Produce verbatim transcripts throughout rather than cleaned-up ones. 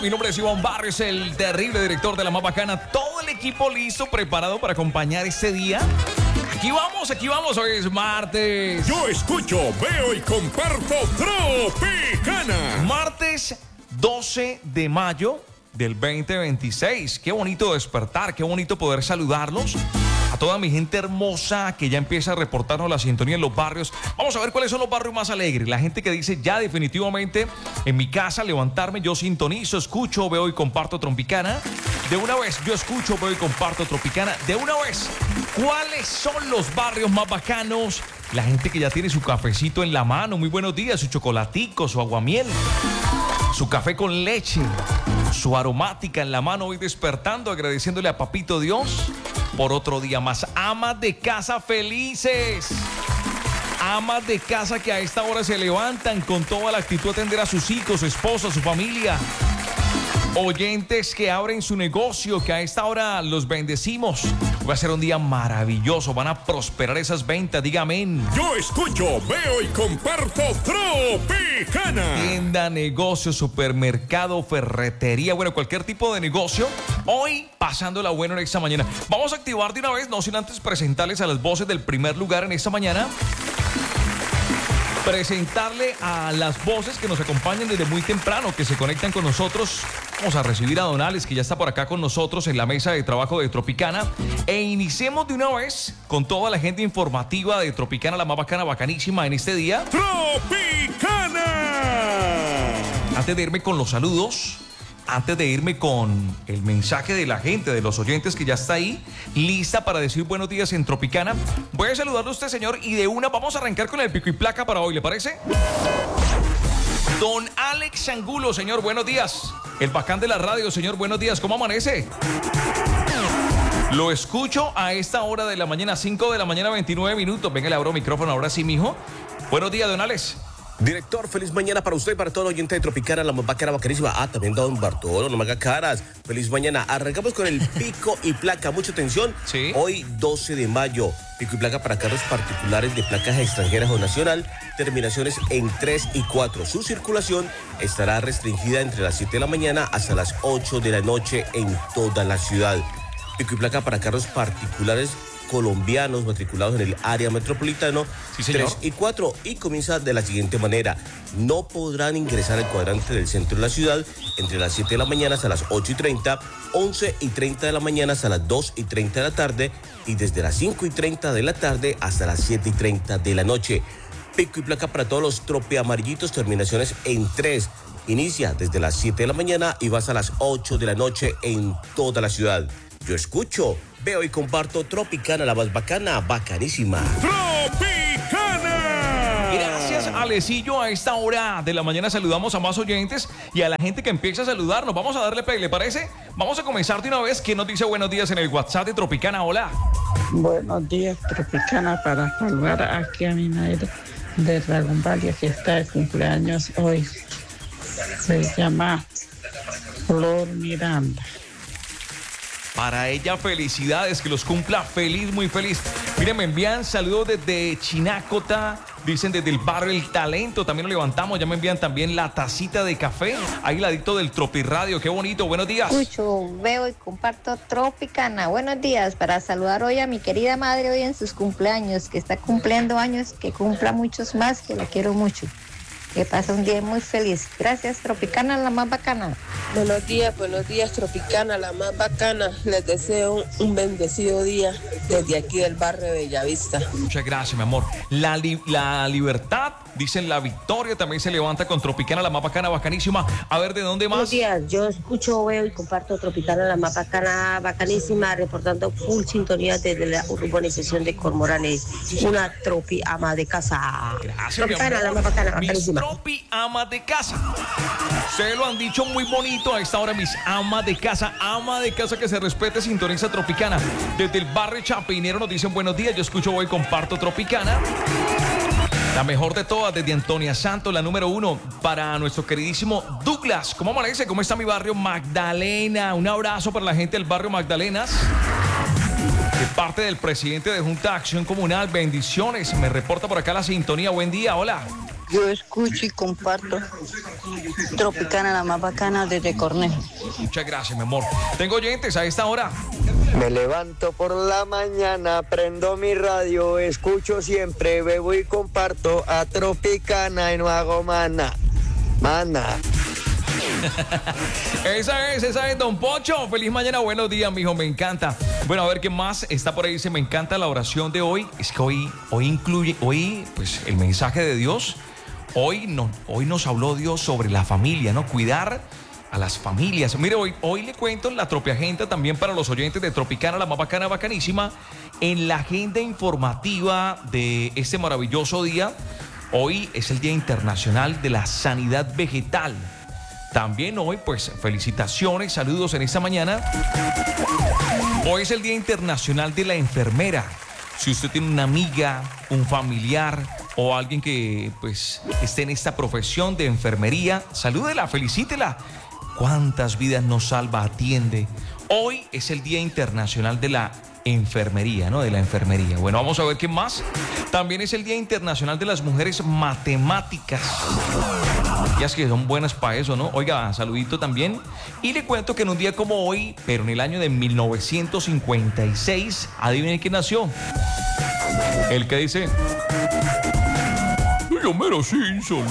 Mi nombre es Iván Barrios, el terrible director de La Más Bacana. Todo el equipo listo, preparado para acompañar este día. Aquí vamos, aquí vamos, hoy es martes. Yo escucho, veo y comparto Tropicana. Martes doce de mayo del veinte veintiséis. Qué bonito despertar, qué bonito poder saludarlos. A toda mi gente hermosa que ya empieza a reportarnos la sintonía en los barrios. Vamos a ver cuáles son los barrios más alegres. La gente que dice ya definitivamente en mi casa levantarme, yo sintonizo, escucho, veo y comparto Tropicana. De una vez, yo escucho, veo y comparto Tropicana. De una vez, ¿cuáles son los barrios más bacanos? La gente que ya tiene su cafecito en la mano. Muy buenos días, su chocolatico, su aguamiel, su café con leche, su aromática en la mano, hoy despertando, agradeciéndole a Papito Dios por otro día más. Amas de casa felices, amas de casa que a esta hora se levantan con toda la actitud a atender a sus hijos, su esposa, su familia. Oyentes que abren su negocio, que a esta hora los bendecimos. Va a ser un día maravilloso, van a prosperar esas ventas, diga amén. Yo escucho, veo y comparto Tropicana. Tienda, negocio, supermercado, ferretería, bueno, cualquier tipo de negocio. Hoy, pasándola bueno en esta mañana. Vamos a activar de una vez, no sin antes presentarles a las voces del primer lugar en esta mañana. Presentarle a las voces que nos acompañan desde muy temprano, que se conectan con nosotros. Vamos a recibir a Don Alex, que ya está por acá con nosotros en la mesa de trabajo de Tropicana. E iniciemos de una vez con toda la gente informativa de Tropicana, la más bacana, bacanísima en este día. ¡Tropicana! Antes de irme con los saludos, antes de irme con el mensaje de la gente, de los oyentes que ya está ahí, lista para decir buenos días en Tropicana, voy a saludarle a usted, señor, y de una vamos a arrancar con el pico y placa para hoy, ¿le parece? Don Alex Angulo, señor, buenos días. El bacán de la radio, señor, buenos días. ¿Cómo amanece? Lo escucho a esta hora de la mañana, cinco de la mañana, veintinueve minutos. Venga, le abro micrófono ahora sí, mijo. Buenos días, don Alex. Director, feliz mañana para usted y para todo el oyente de Tropicana, la más bacana, bacanísima. Ah, también don Bartolo, no me haga caras. Feliz mañana. Arrancamos con el pico y placa. Mucha atención. Sí. Hoy, doce de mayo. Pico y placa para carros particulares de placas extranjeras o nacional. Terminaciones en tres y cuatro. Su circulación estará restringida entre las siete de la mañana hasta las ocho de la noche en toda la ciudad. Pico y placa para carros particulares colombianos matriculados en el área metropolitana, sí, señor. tres y cuatro, y comienza de la siguiente manera: no podrán ingresar al cuadrante del centro de la ciudad entre las siete de la mañana hasta las ocho y treinta, once y treinta de la mañana hasta las dos y treinta de la tarde y desde las cinco y treinta de la tarde hasta las siete y treinta de la noche. Pico y placa para todos los tropi amarillitos, terminaciones en tres. Inicia desde las siete de la mañana y va hasta las ocho de la noche en toda la ciudad. Yo escucho, veo y comparto Tropicana, la más bacana, bacanísima. ¡Tropicana! Gracias, Alecillo. A esta hora de la mañana saludamos a más oyentes y a la gente que empieza a saludarnos. Vamos a darle play, ¿le parece? Vamos a comenzar de una vez. ¿Quién nos dice buenos días en el WhatsApp de Tropicana? Hola. Buenos días, Tropicana, para saludar aquí a mi madre de Dragon Valley, que está de cumpleaños hoy. Se llama Flor Miranda. Para ella, felicidades, que los cumpla feliz, muy feliz. Miren, me envían saludos desde Chinácota, dicen desde el barrio El Talento, también lo levantamos, ya me envían también la tacita de café, ahí ladito del Tropi Radio, qué bonito, buenos días. Escucho, veo y comparto Tropicana, buenos días, para saludar hoy a mi querida madre hoy en sus cumpleaños, que está cumpliendo años, que cumpla muchos más, que la quiero mucho. Que pasa un día muy feliz. Gracias, Tropicana, la más bacana. Buenos días, buenos días, Tropicana, la más bacana. Les deseo un, un bendecido día desde aquí del barrio de Bellavista. Muchas gracias, mi amor. La, li la libertad, dicen la victoria, también se levanta con Tropicana, la más bacana, bacanísima. A ver, ¿de dónde más? Buenos días, yo escucho, veo y comparto Tropicana, la más bacana, bacanísima, reportando full sintonía desde la urbanización de Cormorales. Una tropi ama de casa. Gracias, Tropicana, mi amor. la más bacana, bacanísima. Mis tropi amas de casa. Ustedes lo han dicho muy bonito a esta hora, mis amas de casa. Ama de casa que se respete, sintoniza Tropicana. Desde el barrio Chapinero nos dicen buenos días. Yo escucho, voy, comparto Tropicana. La mejor de todas, desde Antonia Santos, la número uno, para nuestro queridísimo Douglas. ¿Cómo amanece? ¿Cómo está mi barrio Magdalena? Un abrazo para la gente del barrio Magdalenas. De parte del presidente de Junta de Acción Comunal, bendiciones. Me reporta por acá la sintonía. Buen día, hola. Yo escucho y comparto Tropicana, la más bacana desde Cornejo. Muchas gracias, mi amor. Tengo oyentes a esta hora. Me levanto por la mañana, prendo mi radio, escucho siempre, bebo y comparto a Tropicana y no hago mana. Mana. Esa es, esa es, don Pocho. Feliz mañana, buenos días, mijo, me encanta. Bueno, a ver qué más está por ahí. Dice, me encanta la oración de hoy. Es que hoy, hoy incluye, hoy, pues, el mensaje de Dios. Hoy, no, hoy nos habló Dios sobre la familia, ¿no? Cuidar a las familias. Mire, hoy, hoy le cuento la Tropiagenda también para los oyentes de Tropicana, la más bacana, bacanísima. En la agenda informativa de este maravilloso día, hoy es el Día Internacional de la Sanidad Vegetal. También hoy, pues, felicitaciones, saludos en esta mañana. Hoy es el Día Internacional de la Enfermera. Si usted tiene una amiga, un familiar o alguien que, pues, esté en esta profesión de enfermería, salúdela, felicítela. ¿Cuántas vidas nos salva, atiende? Hoy es el Día Internacional de la Enfermería, ¿no? De la enfermería. Bueno, vamos a ver qué más. También es el Día Internacional de las Mujeres Matemáticas. Ellas que son buenas para eso, ¿no? Oiga, saludito también. Y le cuento que en un día como hoy, pero en el año de mil novecientos cincuenta y seis, adivinen quién nació. El que dice... Homero Simpson.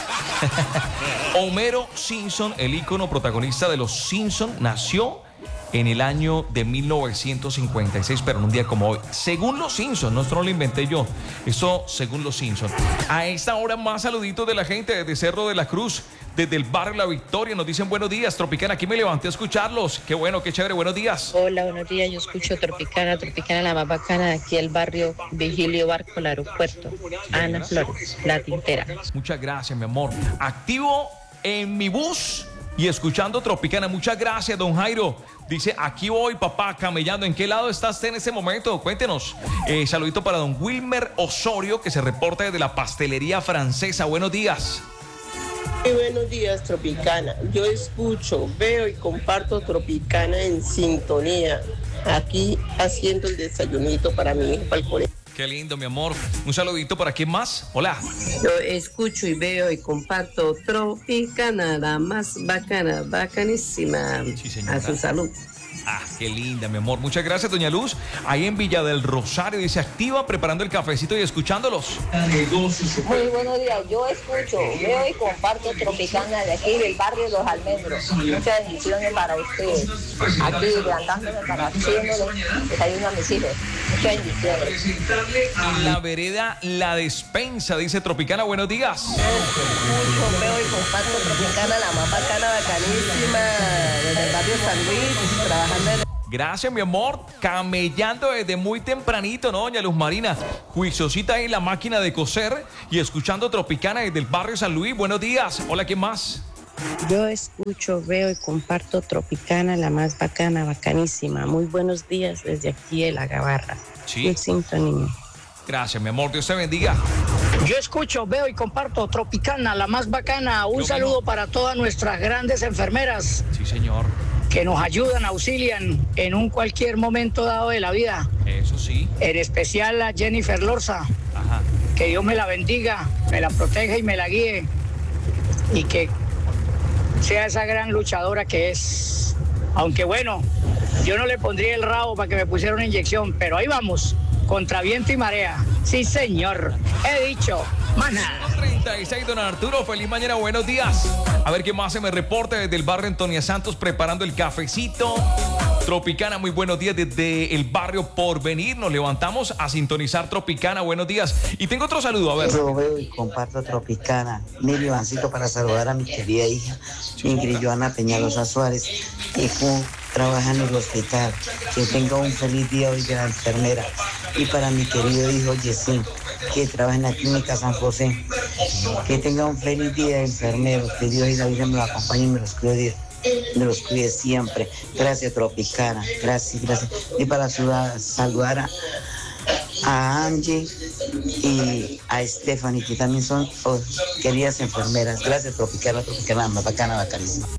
Homero Simpson, el ícono protagonista de Los Simpson, nació en el año de mil novecientos cincuenta y seis, pero en un día como hoy. Según Los Simpson, no, esto no lo inventé yo. Esto según Los Simpson. A esta hora, más saluditos de la gente desde Cerro de la Cruz, desde el barrio La Victoria. Nos dicen buenos días, Tropicana. Aquí me levanté a escucharlos. Qué bueno, qué chévere. Buenos días. Hola, buenos días. Yo escucho Tropicana, Tropicana, la más bacana de aquí el barrio Vigilio Barco, el aeropuerto. Ana Flores, La Tintera. Muchas gracias, mi amor. Activo en mi bus y escuchando Tropicana. Muchas gracias, don Jairo. Dice, aquí voy, papá, camellando. ¿En qué lado estás usted en este momento? Cuéntenos. Eh, saludito para don Wilmer Osorio, que se reporta desde la pastelería francesa. Buenos días. Muy buenos días, Tropicana. Yo escucho, veo y comparto Tropicana en sintonía. Aquí haciendo el desayunito para mi hijo para el colegio. Qué lindo, mi amor. Un saludito para quién más. Hola. Yo escucho y veo y comparto Tropicana, la más bacana, bacanísima. Sí, señora. A su salud. Ah, qué linda, mi amor. Muchas gracias, doña Luz. Ahí en Villa del Rosario, dice, activa, preparando el cafecito y escuchándolos. Muy buenos días, yo escucho, veo y comparto Tropicana de aquí del barrio Los Almendros. Muchas bendiciones para ustedes. Aquí levantándome para haciéndole desayuno a mis hijos. Muchas bendiciones. En la vereda La Despensa, dice Tropicana, buenos días. Yo escucho, veo y comparto Tropicana, la más bacana, bacanísima, desde el barrio San Luis, trabajando en... Gracias, mi amor. Camellando desde muy tempranito, ¿no, doña Luz Marina? Juiciosita ahí en la máquina de coser y escuchando Tropicana desde el barrio San Luis. Buenos días. Hola, ¿quién más? Yo escucho, veo y comparto Tropicana, la más bacana, bacanísima. Muy buenos días desde aquí de La Gabarra. Sí. En sintonía. Gracias, mi amor. Dios te bendiga. Yo escucho, veo y comparto Tropicana, la más bacana. Un Yo saludo mismo. para todas nuestras grandes enfermeras Sí, señor. que nos ayudan, auxilian en un cualquier momento dado de la vida. Eso sí. En especial a Jennifer Lorza. Ajá. Que Dios me la bendiga, me la proteja y me la guíe. Y que sea esa gran luchadora que es. Aunque bueno, yo no le pondría el rabo para que me pusiera una inyección, pero ahí vamos, contra viento y marea. Sí, señor. He dicho, más nada. treinta y seis, don Arturo, feliz mañana, buenos días. A ver qué más se me reporta desde el barrio Antonia Santos, preparando el cafecito. Tropicana, muy buenos días desde el barrio Porvenir. Nos levantamos a sintonizar Tropicana, buenos días. Y tengo otro saludo, a ver. Yo veo y comparto Tropicana. Mi Ivancito para saludar a mi querida hija, Ingrid Joana Peñalosa Suárez, que trabaja en el hospital. Que tenga un feliz día hoy de la enfermera. Y para mi querido hijo Yesín, que trabaja en la clínica San José. Que tenga un feliz día de enfermero. Que Dios y la Virgen me lo acompañe y me los cuide, me los cuide siempre. Gracias, Tropicana. Gracias, gracias. Y para saludar, saludar a, a Angie y a Stephanie, que también son oh, queridas enfermeras. Gracias, Tropicana, Tropicana, bacana, bacanísima.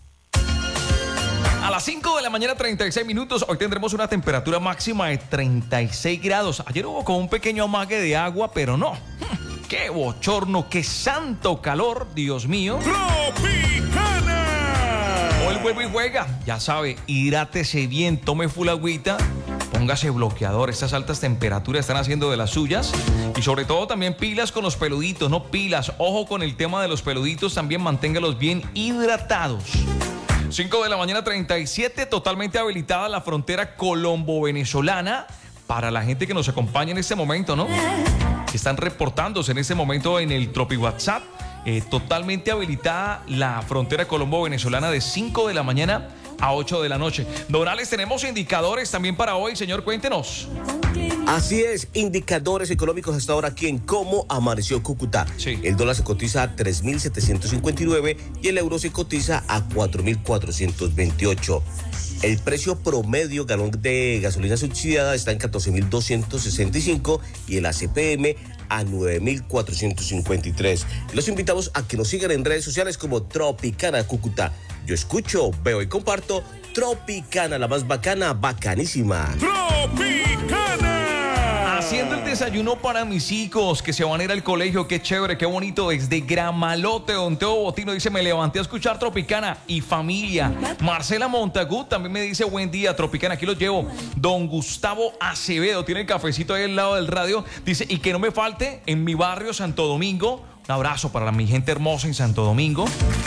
A las cinco de la mañana, treinta y seis minutos. Hoy tendremos una temperatura máxima de treinta y seis grados. Ayer hubo como un pequeño amague de agua, pero no. qué bochorno, qué santo calor, Dios mío. Tropicana. Hoy vuelve y juega, ya sabe, hidrátese bien, tome full agüita, póngase bloqueador. Estas altas temperaturas están haciendo de las suyas. Y sobre todo también pilas con los peluditos, no pilas. Ojo con el tema de los peluditos, también manténgalos bien hidratados. cinco de la mañana, treinta y siete, totalmente habilitada la frontera colombo-venezolana para la gente que nos acompaña en este momento, ¿no? Están reportándose en este momento en el Tropi WhatsApp. Eh, totalmente habilitada la frontera colombo-venezolana de cinco de la mañana a ocho de la noche. Donales, tenemos indicadores también para hoy, señor, cuéntenos. Así es, indicadores económicos hasta ahora aquí en cómo amaneció Cúcuta. Sí. El dólar se cotiza a tres mil setecientos cincuenta y nueve y el euro se cotiza a cuatro mil cuatrocientos veintiocho. El precio promedio galón de gasolina subsidiada está en catorce mil doscientos sesenta y cinco y el A C P M a nueve mil cuatrocientos cincuenta y tres. Los invitamos a que nos sigan en redes sociales como Tropicana Cúcuta. Yo escucho, veo y comparto Tropicana, la más bacana, bacanísima. Tropicana. Haciendo el desayuno para mis hijos que se van a ir al colegio. Qué chévere, qué bonito. Desde Gramalote, don Teo Botino dice: me levanté a escuchar Tropicana y familia. Marcela Montagut también me dice: buen día, Tropicana, aquí los llevo. Don Gustavo Acevedo tiene el cafecito ahí al lado del radio. Dice: y que no me falte en mi barrio Santo Domingo. Un abrazo para mi gente hermosa en Santo Domingo.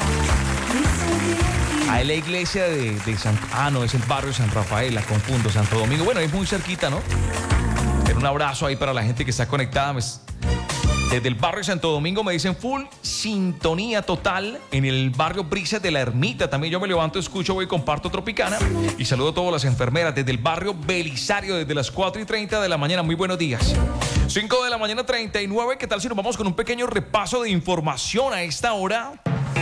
Ahí la iglesia de, de San... Ah, no, es el barrio San Rafael, la confundo, Santo Domingo. Bueno, es muy cerquita, ¿no? Pero un abrazo ahí para la gente que está conectada. Desde el barrio Santo Domingo me dicen full sintonía total. En el barrio Brisas de la Ermita también yo me levanto, escucho, voy y comparto Tropicana. Y saludo a todas las enfermeras desde el barrio Belisario desde las cuatro y treinta de la mañana. Muy buenos días. cinco de la mañana, treinta y nueve. ¿Qué tal si nos vamos con un pequeño repaso de información a esta hora?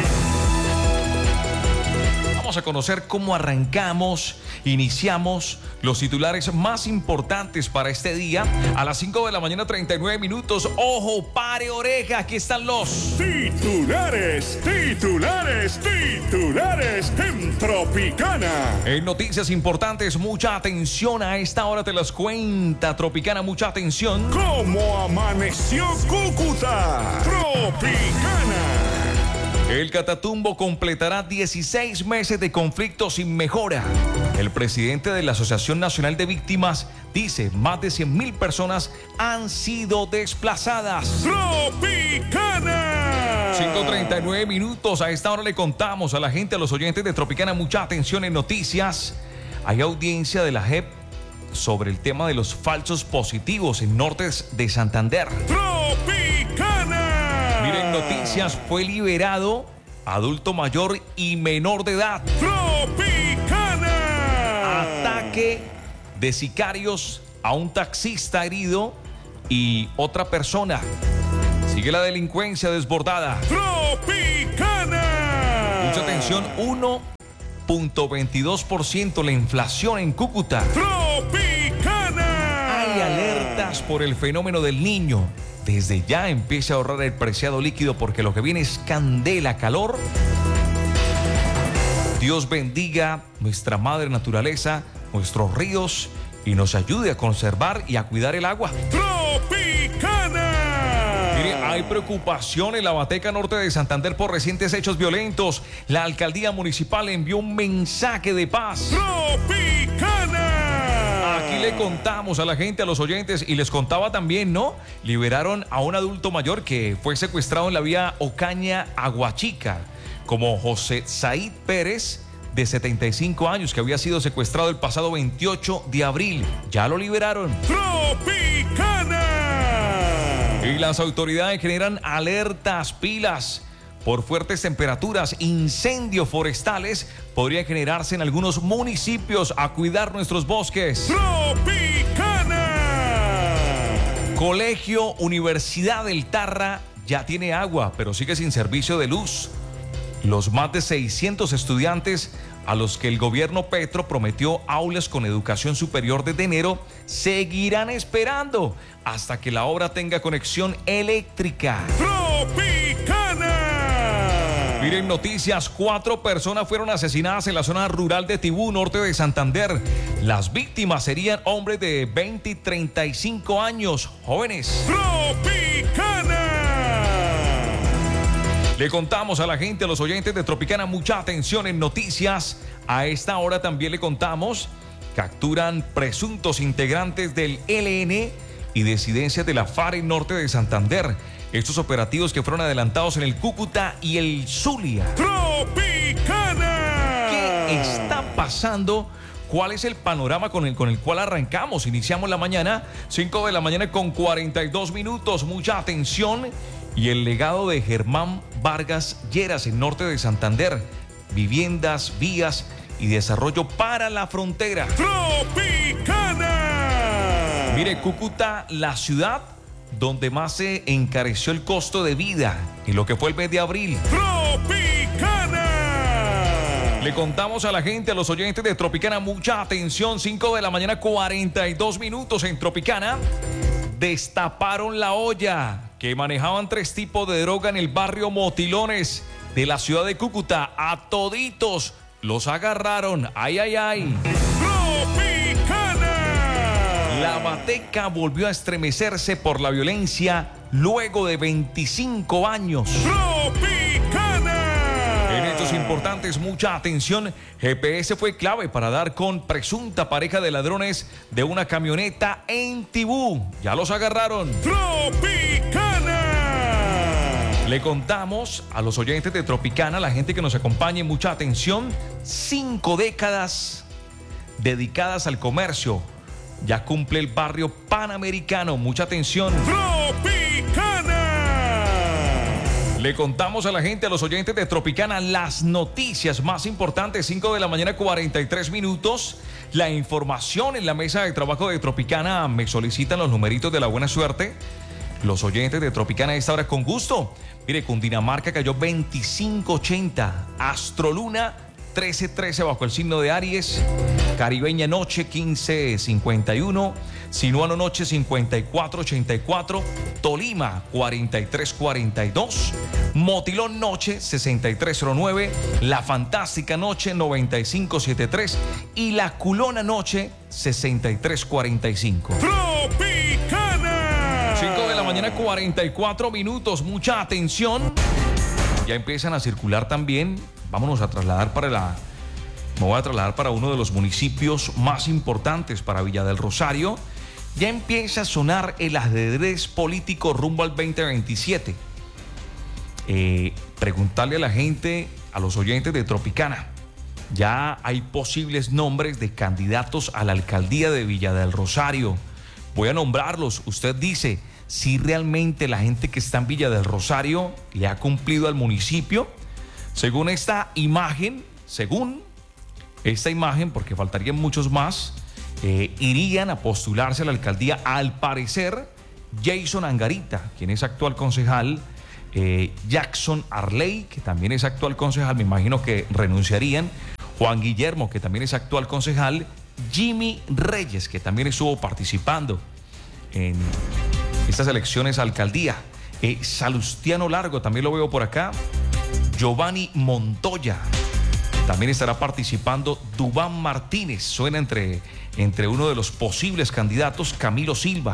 Vamos a conocer cómo arrancamos, iniciamos los titulares más importantes para este día. A las cinco de la mañana, treinta y nueve minutos. Ojo, pare oreja, aquí están los titulares, titulares, titulares en Tropicana. En noticias importantes, mucha atención a esta hora, te las cuenta Tropicana, mucha atención. ¿Cómo amaneció Cúcuta? Tropicana. El Catatumbo completará dieciséis meses de conflicto sin mejora. El presidente de la Asociación Nacional de Víctimas dice: más de cien mil personas han sido desplazadas. ¡Tropicana! cinco treinta y nueve minutos. A esta hora le contamos a la gente, a los oyentes de Tropicana, mucha atención en noticias. Hay audiencia de la J E P sobre el tema de los falsos positivos en Nortes de Santander. ¡Tropicana! Miren, noticias, fue liberado adulto mayor y menor de edad. ¡Tropicana! Ataque de sicarios a un taxista herido y otra persona. Sigue la delincuencia desbordada. ¡Tropicana! Mucha atención, uno punto veintidós por ciento la inflación en Cúcuta. ¡Tropicana! Hay alertas por el fenómeno del Niño. Desde ya empieza a ahorrar el preciado líquido porque lo que viene es candela, calor. Dios bendiga nuestra madre naturaleza, nuestros ríos y nos ayude a conservar y a cuidar el agua. ¡Tropicana! Mire, hay preocupación en la Bateca Norte de Santander por recientes hechos violentos. La alcaldía municipal envió un mensaje de paz. ¡Tropicana! Aquí le contamos a la gente, a los oyentes, y les contaba también, ¿no? Liberaron a un adulto mayor que fue secuestrado en la vía Ocaña-Aguachica, como José Said Pérez, de setenta y cinco años, que había sido secuestrado el pasado veintiocho de abril. Ya lo liberaron. ¡Tropicana! Y las autoridades generan alertas, pilas. Por fuertes temperaturas, incendios forestales podrían generarse en algunos municipios. A cuidar nuestros bosques. ¡Tropicana! Colegio Universidad del Tarra ya tiene agua, pero sigue sin servicio de luz. Los más de seiscientos estudiantes a los que el gobierno Petro prometió aulas con educación superior desde enero seguirán esperando hasta que la obra tenga conexión eléctrica. ¡Tropicana! Miren, noticias, cuatro personas fueron asesinadas en la zona rural de Tibú, norte de Santander. Las víctimas serían hombres de veinte y treinta y cinco años, jóvenes. ¡Tropicana! Le contamos a la gente, a los oyentes de Tropicana, mucha atención en noticias. A esta hora también le contamos, capturan presuntos integrantes del E L N y disidencias de la FARC norte de Santander. Estos operativos que fueron adelantados en el Cúcuta y el Zulia. ¡Tropicana! ¿Qué está pasando? ¿Cuál es el panorama con el, con el cual arrancamos? Iniciamos la mañana, cinco de la mañana con cuarenta y dos minutos. Mucha atención. Y el legado de Germán Vargas Lleras en norte de Santander. Viviendas, vías y desarrollo para la frontera. ¡Tropicana! Mire, Cúcuta, la ciudad donde más se encareció el costo de vida en lo que fue el mes de abril. ¡Tropicana! Le contamos a la gente, a los oyentes de Tropicana, mucha atención, cinco de la mañana, cuarenta y dos minutos en Tropicana. Destaparon la olla que manejaban tres tipos de droga en el barrio Motilones de la ciudad de Cúcuta. A toditos los agarraron. ¡Ay, ay, ay! La Bateca volvió a estremecerse por la violencia luego de veinticinco años. ¡Tropicana! En hechos importantes, mucha atención. G P S fue clave para dar con presunta pareja de ladrones de una camioneta en Tibú. Ya los agarraron. ¡Tropicana! Le contamos a los oyentes de Tropicana, la gente que nos acompañe, mucha atención. Cinco décadas dedicadas al comercio. Ya cumple el barrio Panamericano. Mucha atención. ¡Tropicana! Le contamos a la gente, a los oyentes de Tropicana, las noticias más importantes. cinco de la mañana, cuarenta y tres minutos. La información en la mesa de trabajo de Tropicana. Me solicitan los numeritos de la buena suerte. Los oyentes de Tropicana a esta hora con gusto. Mire, Cundinamarca cayó veinticinco ochenta. Astroluna trece trece bajo el signo de Aries. Caribeña Noche quince cincuenta y uno. Sinuano Noche cincuenta y cuatro ochenta y cuatro. Tolima cuarenta y tres cuarenta y dos. Motilón Noche sesenta y tres cero nueve. La Fantástica Noche noventa y cinco setenta y tres. Y la Culona Noche sesenta y tres cuarenta y cinco. ¡Tropicana! cinco de la mañana, cuarenta y cuatro minutos. Mucha atención. Ya empiezan a circular también. Vámonos a trasladar para la... Me voy a trasladar para uno de los municipios más importantes para Villa del Rosario. Ya empieza a sonar el ajedrez político rumbo al veinte veintisiete. Eh, preguntarle a la gente, a los oyentes de Tropicana. Ya hay posibles nombres de candidatos a la alcaldía de Villa del Rosario. Voy a nombrarlos. Usted dice si realmente la gente que está en Villa del Rosario le ha cumplido al municipio. Según esta imagen, según esta imagen, porque faltarían muchos más, eh, irían a postularse a la alcaldía, al parecer, Jason Angarita, quien es actual concejal, eh, Jackson Arley, que también es actual concejal, me imagino que renunciarían, Juan Guillermo, que también es actual concejal, Jimmy Reyes, que también estuvo participando en estas elecciones a alcaldía, eh, Salustiano Largo, también lo veo por acá, Giovanni Montoya, también estará participando Dubán Martínez, suena entre, entre uno de los posibles candidatos, Camilo Silva,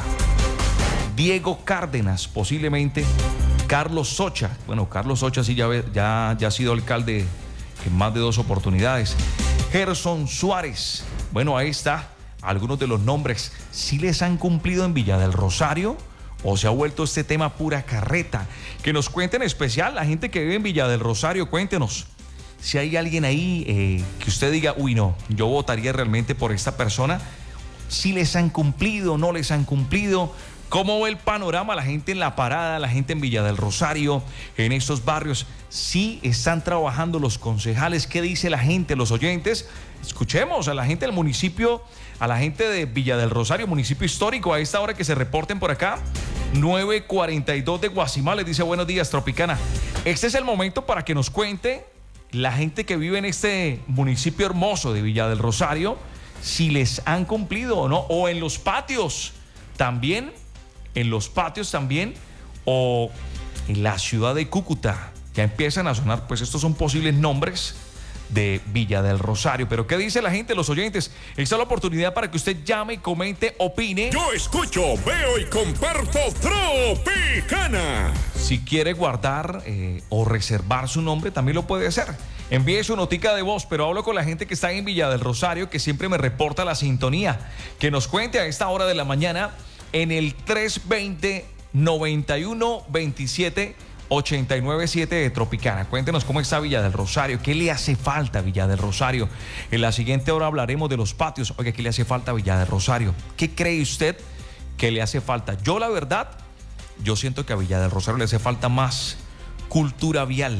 Diego Cárdenas, posiblemente Carlos Socha, bueno, Carlos Socha sí ya, ya, ya ha sido alcalde en más de dos oportunidades, Gerson Suárez, bueno, ahí está, algunos de los nombres, ¿sí les han cumplido en Villa del Rosario? ¿O se ha vuelto este tema pura carreta? Que nos cuenten, en especial la gente que vive en Villa del Rosario, cuéntenos. Si hay alguien ahí eh, que usted diga, uy, no, yo votaría realmente por esta persona. Si les han cumplido, no les han cumplido. ¿Cómo ve el panorama la gente en La Parada, la gente en Villa del Rosario, en estos barrios? ¿Sí están trabajando los concejales? ¿Qué dice la gente, los oyentes? Escuchemos a la gente del municipio, a la gente de Villa del Rosario, municipio histórico, a esta hora que se reporten por acá. nueve cuarenta y dos de Guasimal les dice buenos días, Tropicana. Este es el momento para que nos cuente la gente que vive en este municipio hermoso de Villa del Rosario, si les han cumplido o no, o en los patios también, en los patios también, o en la ciudad de Cúcuta. Ya empiezan a sonar, pues estos son posibles nombres de Villa del Rosario. Pero ¿qué dice la gente, los oyentes? Esta es la oportunidad para que usted llame, comente, opine. Yo escucho, veo y comparto Tropicana. Si quiere guardar eh, o reservar su nombre, también lo puede hacer. Envíe su notica de voz, pero hablo con la gente que está en Villa del Rosario, que siempre me reporta la sintonía. Que nos cuente a esta hora de la mañana en el tres veinte, noventa y uno, veintisiete, ochenta y nueve siete de Tropicana. Cuéntenos cómo está Villa del Rosario, qué le hace falta a Villa del Rosario. En la siguiente hora hablaremos de los patios. Oiga, ¿qué le hace falta a Villa del Rosario? ¿Qué cree usted que le hace falta? Yo, la verdad, yo siento que a Villa del Rosario le hace falta más cultura vial.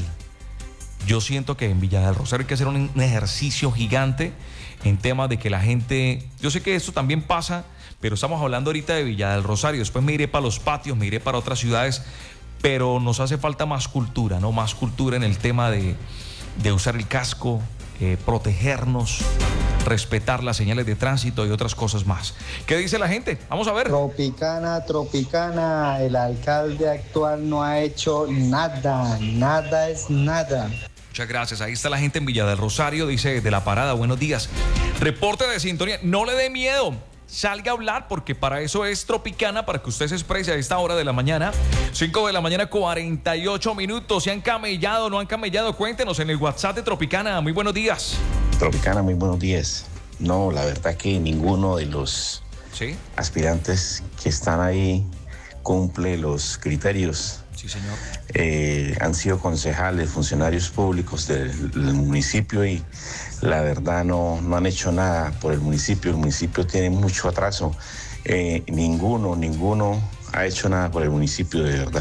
Yo siento que en Villa del Rosario hay que hacer un, un ejercicio gigante en temas de que la gente... Yo sé que esto también pasa, pero estamos hablando ahorita de Villa del Rosario. Después me iré para los patios, me iré para otras ciudades, pero nos hace falta más cultura, ¿no? Más cultura en el tema de, de usar el casco, eh, protegernos, respetar las señales de tránsito y otras cosas más. ¿Qué dice la gente? Vamos a ver. Tropicana, Tropicana, el alcalde actual no ha hecho nada, nada es nada. Muchas gracias. Ahí está la gente en Villa del Rosario, dice de la parada, buenos días. Reporte de sintonía, no le dé miedo. Salga a hablar porque para eso es Tropicana, para que usted se exprese a esta hora de la mañana. cinco de la mañana, cuarenta y ocho minutos. ¿Se han camellado, no han camellado? Cuéntenos en el WhatsApp de Tropicana. Muy buenos días. Tropicana, muy buenos días. No, la verdad que ninguno de los ¿Sí? aspirantes que están ahí cumple los criterios. Sí, señor. Eh, han sido concejales, funcionarios públicos del, del municipio y la verdad no, no han hecho nada por el municipio. El municipio tiene mucho atraso. Eh, ninguno, ninguno ha hecho nada por el municipio, de verdad.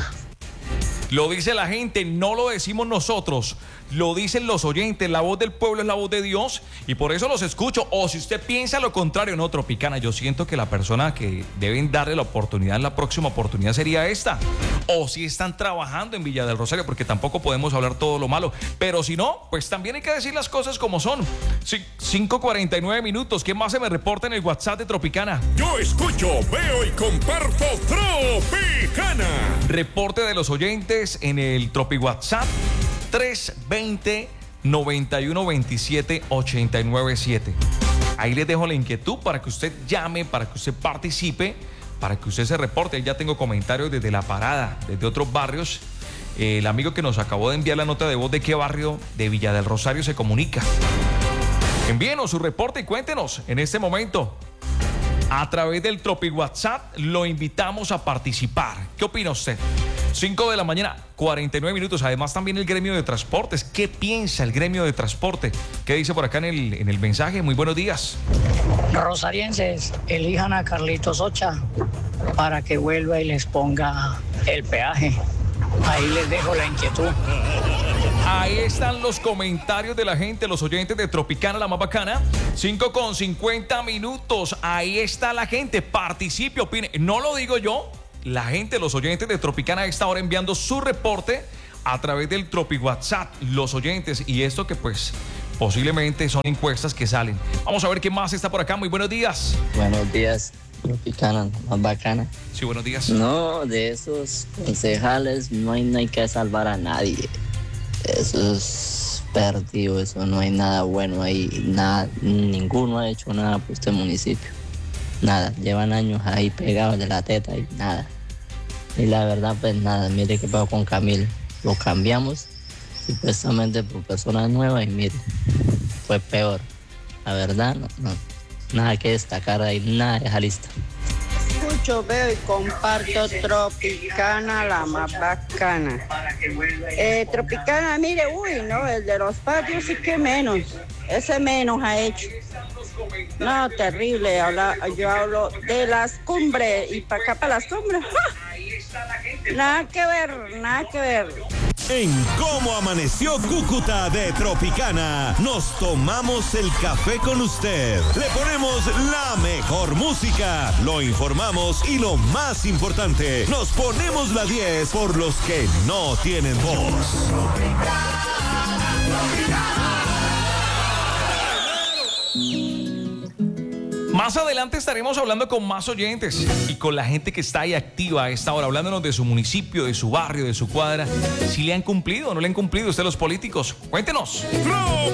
Lo dice la gente, no lo decimos nosotros. Lo dicen los oyentes, la voz del pueblo es la voz de Dios y por eso los escucho. O si usted piensa lo contrario, no, Tropicana, yo siento que la persona que deben darle la oportunidad, la próxima oportunidad sería esta. O si están trabajando en Villa del Rosario, porque tampoco podemos hablar todo lo malo. Pero si no, pues también hay que decir las cosas como son. Sí, cinco cuarenta y nueve minutos. ¿Qué más se me reporta en el WhatsApp de Tropicana? Yo escucho, veo y comparto Tropicana. Reporte de los oyentes en el Tropi WhatsApp. tres veinte, noventa y uno, veintisiete, ochenta y nueve siete. Ahí les dejo la inquietud para que usted llame, para que usted participe, para que usted se reporte. Ahí ya tengo comentarios desde La Parada, desde otros barrios. Eh, el amigo que nos acabó de enviar la nota de voz de qué barrio de Villa del Rosario se comunica. Envíenos su reporte y cuéntenos en este momento. A través del Tropi WhatsApp lo invitamos a participar. ¿Qué opina usted? cinco de la mañana, cuarenta y nueve minutos. Además también el gremio de transportes. ¿Qué piensa el gremio de transporte? ¿Qué dice por acá en el, en el mensaje? Muy buenos días. Rosarienses, elijan a Carlitos Ocha para que vuelva y les ponga el peaje. Ahí les dejo la inquietud. Ahí están los comentarios de la gente, los oyentes de Tropicana, la más bacana. cinco con cincuenta minutos. Ahí está la gente. Participe, opine. No lo digo yo. La gente, los oyentes de Tropicana, a esta hora enviando su reporte a través del Tropi WhatsApp. Los oyentes. Y esto que pues posiblemente son encuestas que salen. Vamos a ver qué más está por acá. Muy buenos días. Buenos días. Tropicana, más bacana. Sí, buenos días. No, de esos concejales no hay, no hay que salvar a nadie. Eso es perdido, eso no hay nada bueno ahí, nada, ninguno ha hecho nada por este municipio. Nada, llevan años ahí pegados de la teta y nada. Y la verdad, pues nada, mire qué pasó con Camilo. Lo cambiamos supuestamente por personas nuevas y mire, fue peor. La verdad, no, no. Nada que destacar ahí, nada de esa lista. Escucho, veo y comparto Tropicana, la más bacana. Eh, Tropicana, mire, uy, no, el de los patios sí que menos. Ese menos ha hecho. No, terrible. Habla, yo hablo de las cumbres y para acá, para las cumbres. ¡Ja! Nada que ver, nada que ver. En Cómo Amaneció Cúcuta de Tropicana, nos tomamos el café con usted. Le ponemos la mejor música, lo informamos y lo más importante, nos ponemos la diez por los que no tienen voz. Más adelante estaremos hablando con más oyentes y con la gente que está ahí activa a esta hora, hablándonos de su municipio, de su barrio, de su cuadra. Si le han cumplido o no le han cumplido a usted los políticos, cuéntenos.